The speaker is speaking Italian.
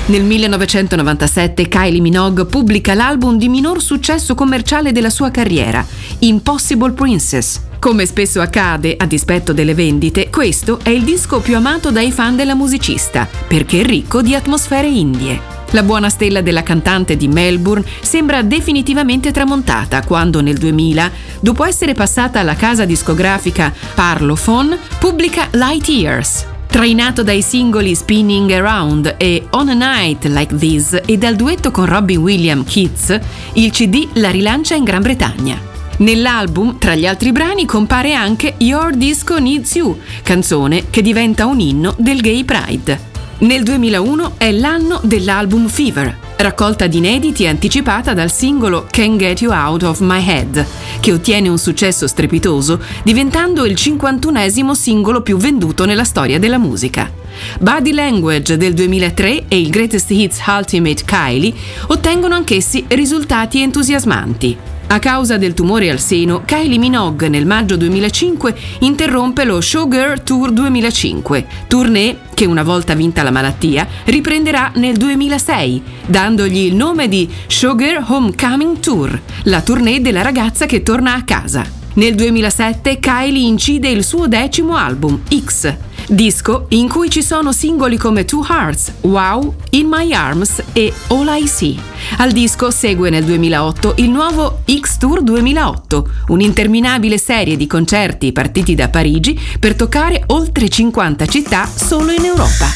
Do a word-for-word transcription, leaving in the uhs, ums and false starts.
Nel millenovecentonovantasette Kylie Minogue pubblica l'album di minor successo commerciale della sua carriera, Impossible Princess. Come spesso accade, a dispetto delle vendite, questo è il disco più amato dai fan della musicista, perché è ricco di atmosfere indie. La buona stella della cantante di Melbourne sembra definitivamente tramontata quando nel duemila, dopo essere passata alla casa discografica Parlophone, pubblica Light Years. Trainato dai singoli Spinning Around e On a Night Like This e dal duetto con Robin Williams Kids, il C D la rilancia in Gran Bretagna. Nell'album, tra gli altri brani, compare anche Your Disco Needs You, canzone che diventa un inno del Gay Pride. Nel duemilauno è l'anno dell'album Fever, raccolta di inediti anticipata dal singolo Can't Get You Out of My Head, che ottiene un successo strepitoso, diventando il cinquantunesimo singolo più venduto nella storia della musica. Body Language del duemilatré e il Greatest Hits Ultimate Kylie ottengono anch'essi risultati entusiasmanti. A causa del tumore al seno, Kylie Minogue nel maggio duemilacinque interrompe lo Showgirl Tour duemilacinque, tournée che una volta vinta la malattia riprenderà nel duemilasei, dandogli il nome di Showgirl Homecoming Tour, la tournée della ragazza che torna a casa. Nel duemilasette Kylie incide il suo decimo album, X, disco in cui ci sono singoli come Two Hearts, Wow, In My Arms e All I See. Al disco segue nel duemilaotto il nuovo X Tour duemilaotto, un'interminabile serie di concerti partiti da Parigi per toccare oltre cinquanta città solo in Europa.